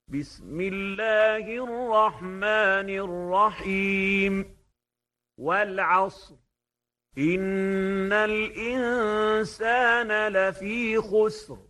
بسم الله الرحمن الرحيم والعصر إن الإنسان لفي خسر